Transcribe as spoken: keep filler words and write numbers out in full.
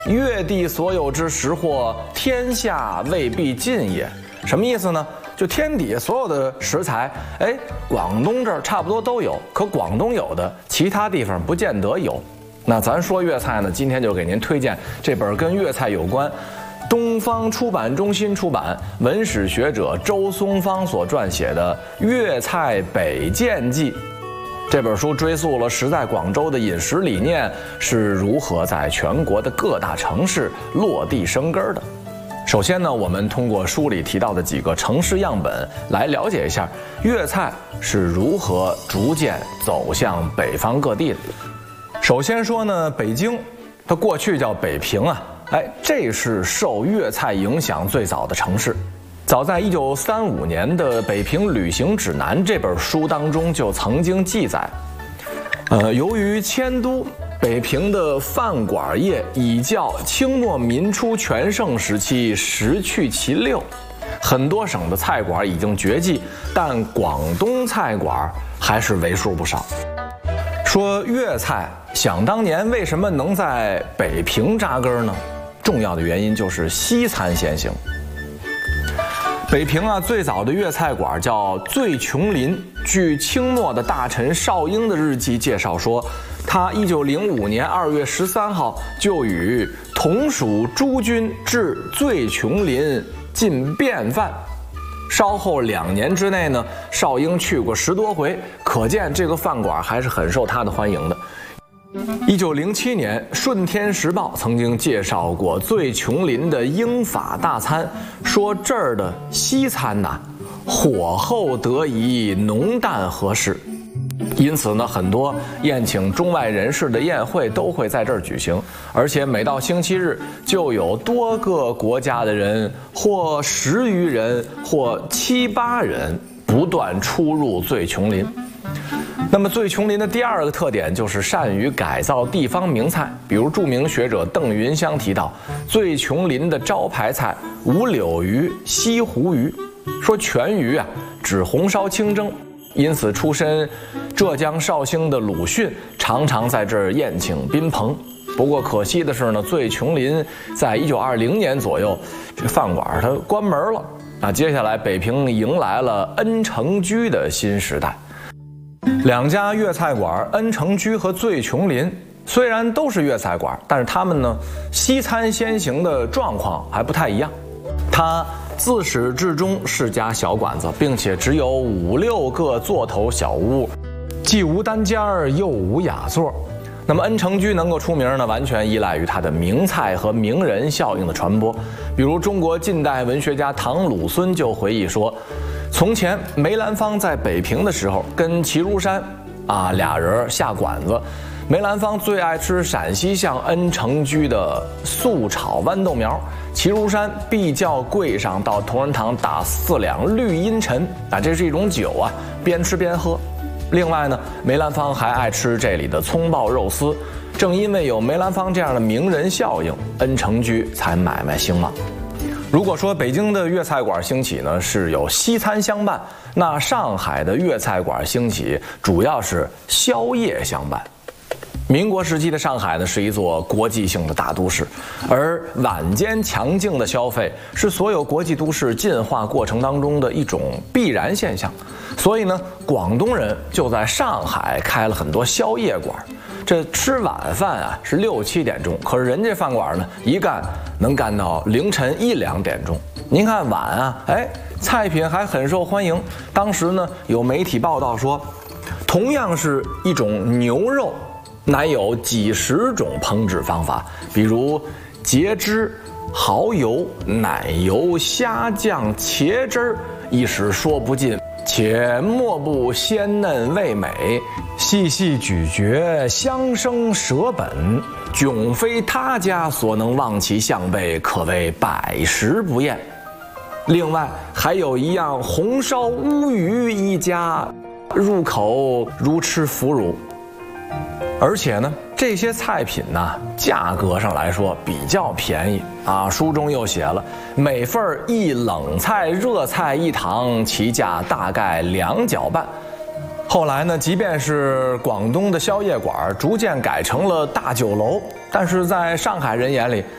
越地所有之食货，天下未必尽也。什么意思呢？就天底下所有的食材，哎，广东这儿差不多都有，可广东有的，其他地方不见得有。那咱说粤菜呢，今天就给您推荐这本跟粤菜有关，东方出版中心出版，文史学者周松芳所撰写的《粤菜北见记》。这本书追溯了时在广州的饮食理念是如何在全国的各大城市落地生根的。首先呢，我们通过书里提到的几个城市样本来了解一下粤菜是如何逐渐走向北方各地的。首先说呢，北京，它过去叫北平啊，哎，这是受粤菜影响最早的城市。早在一九三五年的《北平旅行指南》这本书当中就曾经记载，呃，由于迁都，北平的饭馆业已较清末民初全盛时期十去其六，很多省的菜馆已经绝迹，但广东菜馆还是为数不少。说粤菜想当年为什么能在北平扎根呢？重要的原因就是西餐先行。北平啊，最早的粤菜馆叫醉琼林。据清末的大臣邵英的日记介绍说，他一九零五年二月十三号就与同属诸军至醉琼林进便饭。稍后两年之内呢，邵英去过十多回，可见这个饭馆还是很受他的欢迎的。一九零七年，《顺天时报》曾经介绍过醉琼林的英法大餐，说这儿的西餐呐、啊，火候得宜，浓淡合适。因此呢，很多宴请中外人士的宴会都会在这儿举行，而且每到星期日就有多个国家的人，或十余人，或七八人，不断出入醉琼林。那么醉琼林的第二个特点就是善于改造地方名菜，比如著名学者邓云香提到，醉琼林的招牌菜五柳鱼、西湖鱼，说全鱼啊只红烧清蒸，因此出身浙江绍兴的鲁迅常常在这儿宴请宾朋。不过可惜的是呢，醉琼林在一九二零年左右，这个饭馆它关门了。那接下来北平迎来了恩城居的新时代。两家粤菜馆恩城居和醉琼林虽然都是粤菜馆，但是他们呢西餐先行的状况还不太一样。它自始至终是家小馆子，并且只有五六个座头小屋，既无单间儿又无雅座。那么恩城居能够出名呢，完全依赖于它的名菜和名人效应的传播。比如中国近代文学家唐鲁孙就回忆说，从前梅兰芳在北平的时候，跟齐如山啊俩人下馆子，梅兰芳最爱吃陕西巷恩城居的素炒豌豆苗，齐如山必叫柜上到同仁堂打四两绿茵陈啊，这是一种酒啊，边吃边喝。另外呢，梅兰芳还爱吃这里的葱爆肉丝，正因为有梅兰芳这样的名人效应，恩城居才买卖兴旺。如果说北京的粤菜馆兴起呢是有西餐相伴，那上海的粤菜馆兴起主要是宵夜相伴。民国时期的上海呢是一座国际性的大都市，而晚间强劲的消费是所有国际都市进化过程当中的一种必然现象。所以呢，广东人就在上海开了很多宵夜馆。这吃晚饭啊是六七点钟，可是人家饭馆呢一干能干到凌晨一两点钟。您看晚啊，哎，菜品还很受欢迎。当时呢有媒体报道说，同样是一种牛肉，乃有几十种烹制方法，比如节汁、蚝油、奶油、虾酱、茄汁儿，一时说不尽。且莫不鲜嫩味美，细细咀嚼，香生舌本，迥非他家所能望其项背，可谓百食不厌。另外还有一样红烧乌鱼一家，入口如吃腐乳。而且呢，这些菜品呢，价格上来说比较便宜啊。书中又写了，每份一冷菜、热菜一汤，其价大概两角半。后来呢，即便是广东的宵夜馆逐渐改成了大酒楼，但是在上海人眼里，